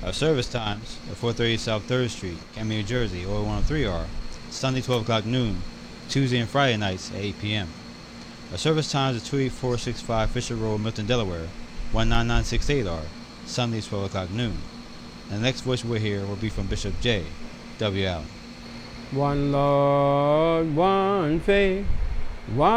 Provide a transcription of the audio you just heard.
Our service times are 430 South 3rd Street, Camden, New Jersey, 01103 are Sunday 12 o'clock noon, Tuesday and Friday nights at 8 p.m. Our service times are 28465 Fisher Road, Milton, Delaware, 19968 are Sundays 12 o'clock noon. And the next voice we'll hear will be from Bishop J. W. Allen. One Lord, one faith, one